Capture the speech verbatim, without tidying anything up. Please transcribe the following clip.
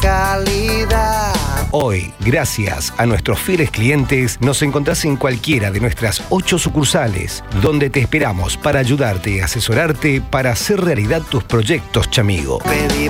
calidad. Hoy, gracias a nuestros fieles clientes, nos encontrás en cualquiera de nuestras ocho sucursales, donde te esperamos para ayudarte y asesorarte para hacer realidad tus proyectos, chamigo. Pedimos